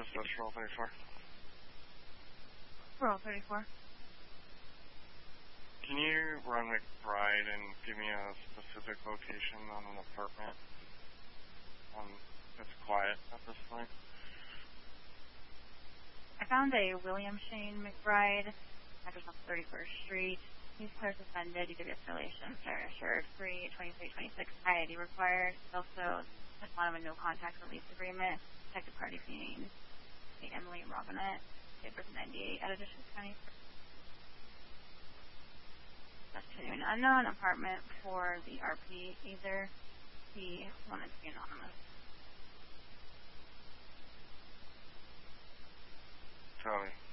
Southwest Roll 34. Roll 34. Can you run McBride and give me a specific location on an apartment that's quiet at this point? I found a William Shane McBride, address on 31st Street. He's clear suspended. You could be affiliation, assured, free, 2326, ID required. Also, just wanted a no contact release agreement. Protected party being Emily Robinette, papers 98 out of District County. That's continuing unknown apartment for the RP. Either he wanted to be anonymous. Tell me.